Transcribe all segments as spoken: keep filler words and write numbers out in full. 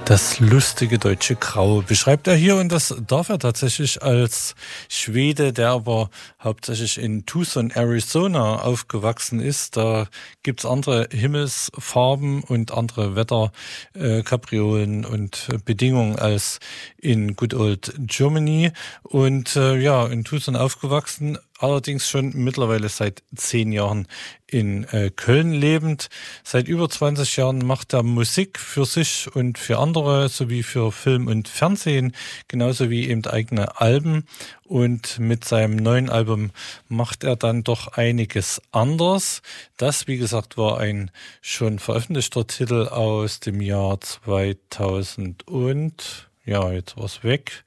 Das lustige deutsche Grau beschreibt er hier, und das darf er tatsächlich als Schwede, der aber hauptsächlich in Tucson, Arizona aufgewachsen ist. Da gibt's andere Himmelsfarben und andere Wetterkapriolen äh, und Bedingungen als in Good Old Germany. Und äh, ja, in Tucson aufgewachsen, allerdings schon mittlerweile seit zehn Jahren in äh, Köln lebend. Seit über zwanzig Jahren macht er Musik für sich und für andere, sowie für Film und Fernsehen, genauso wie eben eigene Alben. Und mit seinem neuen Album macht er dann doch einiges anders. Das, wie gesagt, war ein schon veröffentlichter Titel aus dem Jahr zweitausend und, ja, jetzt war's weg,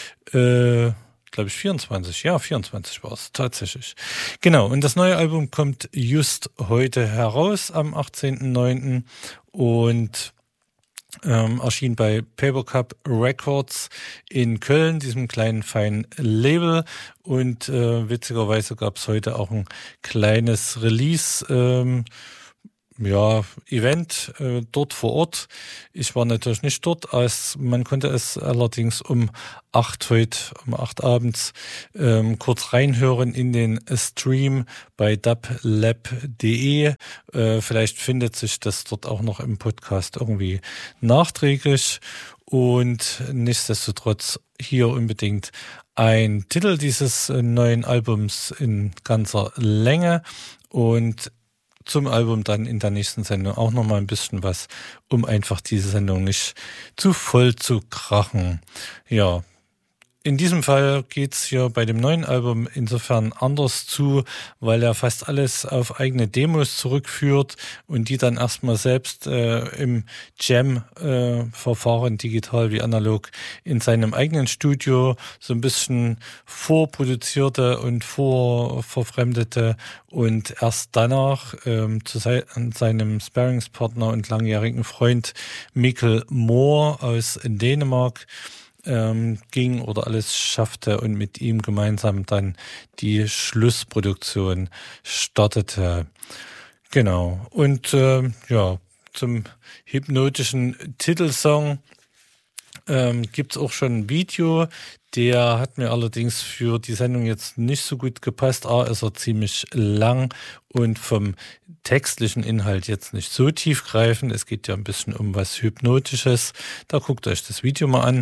äh, glaube ich vierundzwanzig, ja vierundzwanzig war es tatsächlich. Genau, und das neue Album kommt just heute heraus am achtzehnten neunten und ähm, erschien bei Papercup Records in Köln, diesem kleinen feinen Label, und äh, witzigerweise gab es heute auch ein kleines Release ähm, Ja, Event äh, dort vor Ort. Ich war natürlich nicht dort, als man konnte es allerdings um acht heute, um acht abends ähm, kurz reinhören in den Stream bei dublab punkt de. Äh, vielleicht findet sich das dort auch noch im Podcast irgendwie nachträglich. Und nichtsdestotrotz hier unbedingt ein Titel dieses äh, neuen Albums in ganzer Länge, und zum Album dann in der nächsten Sendung auch nochmal ein bisschen was, um einfach diese Sendung nicht zu voll zu krachen. Ja, in diesem Fall geht's hier bei dem neuen Album insofern anders zu, weil er fast alles auf eigene Demos zurückführt und die dann erstmal selbst äh, im Jam-Verfahren, äh, digital wie analog, in seinem eigenen Studio so ein bisschen vorproduzierte und vorverfremdete und erst danach ähm, zu se- seinem Sparringspartner und langjährigen Freund Mikkel Moore aus Dänemark Ähm, ging oder alles schaffte und mit ihm gemeinsam dann die Schlussproduktion startete. Genau. Und äh, ja, zum hypnotischen Titelsong ähm, gibt's auch schon ein Video. Der hat mir allerdings für die Sendung jetzt nicht so gut gepasst. A, ist er ziemlich lang und vom textlichen Inhalt jetzt nicht so tiefgreifend. Es geht ja ein bisschen um was Hypnotisches. Da guckt euch das Video mal an.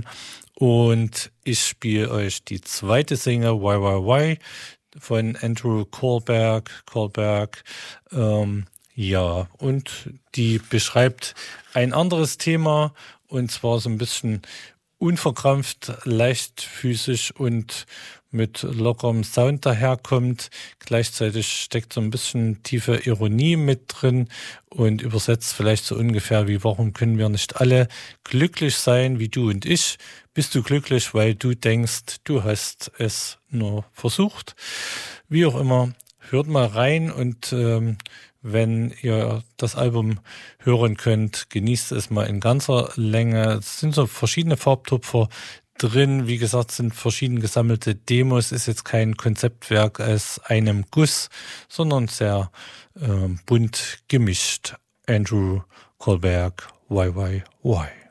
Und ich spiele euch die zweite Single, Why Why Why, von Andrew Kohlberg. Kohlberg, ähm, ja, und die beschreibt ein anderes Thema, und zwar so ein bisschen unverkrampft, leichtfüßig und mit lockerem Sound daherkommt. Gleichzeitig steckt so ein bisschen tiefe Ironie mit drin und übersetzt vielleicht so ungefähr wie: Warum können wir nicht alle glücklich sein wie du und ich? Bist du glücklich, weil du denkst, du hast es nur versucht? Wie auch immer, hört mal rein, und ähm, wenn ihr das Album hören könnt, genießt es mal in ganzer Länge. Es sind so verschiedene Farbtupfer drin. Wie gesagt, sind verschieden gesammelte Demos. Ist jetzt kein Konzeptwerk aus einem Guss, sondern sehr äh, bunt gemischt. Andrew Kohlberg, Why Why Why.